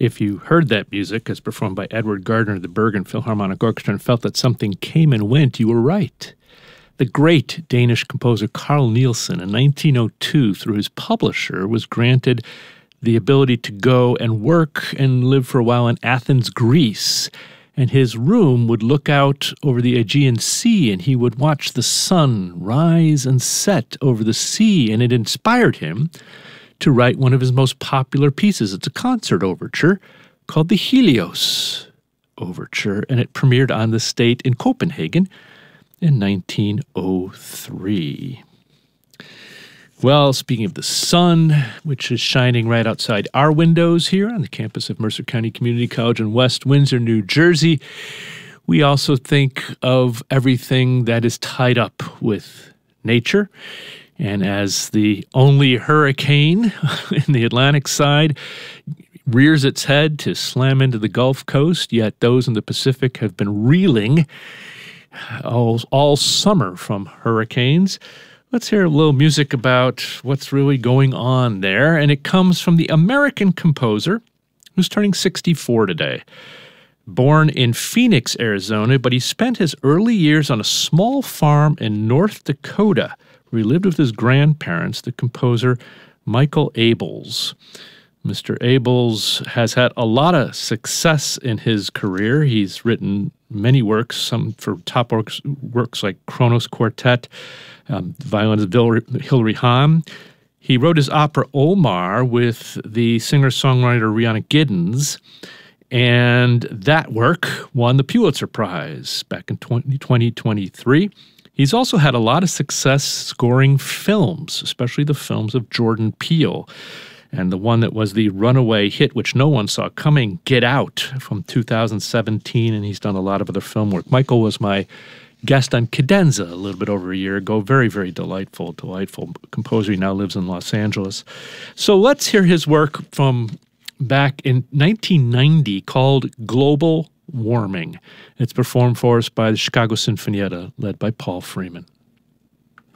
If you heard that music as performed by Edward Gardner, the Bergen Philharmonic Orchestra, and felt that something came and went, you were right. The great Danish composer Carl Nielsen in 1902, through his publisher, was granted the ability to go and work and live for a while in Athens, Greece. And his room would look out over the Aegean Sea, and he would watch the sun rise and set over the sea, and it inspired him to write one of his most popular pieces. It's a concert overture called the Helios Overture, and it premiered on the stage in Copenhagen in 1903. Well, speaking of the sun, which is shining right outside our windows here on the campus of Mercer County Community College in West Windsor, New Jersey, we also think of everything that is tied up with nature. And as the only hurricane in the Atlantic side rears its head to slam into the Gulf Coast, yet those in the Pacific have been reeling all summer from hurricanes. Let's hear a little music about what's really going on there. And it comes from the American composer who's turning 64 today. Born in Phoenix, Arizona, but he spent his early years on a small farm in North Dakota where he lived with his grandparents, the composer Michael Abels. Mr. Abels has had a lot of success in his career. He's written many works, some for top works like Kronos Quartet, violinist Hilary Hahn. He wrote his opera Omar with the singer-songwriter Rihanna Giddens, and that work won the Pulitzer Prize back in 2023. He's also had a lot of success scoring films, especially the films of Jordan Peele. And the one that was the runaway hit, which no one saw coming, Get Out, from 2017, and he's done a lot of other film work. Michael was my guest on Cadenza a little bit over a year ago. Very, very delightful composer. He now lives in Los Angeles. So let's hear his work from back in 1990 called Global Warming. It's performed for us by the Chicago Sinfonietta, led by Paul Freeman.